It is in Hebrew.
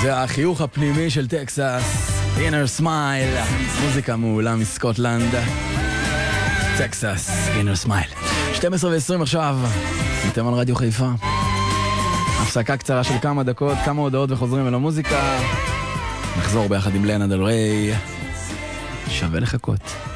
זה החיוך הפנימי של טקסס, Inner Smile, מוזיקה מעולה מסקוטלנד, טקסס, Inner Smile. 12:20 עכשיו, אתם על רדיו חיפה. הפסקה קצרה של כמה דקות, כמה הודעות וחוזרים אל המוזיקה. נחזור ביחד עם לנה דל ריי. שווה לחכות.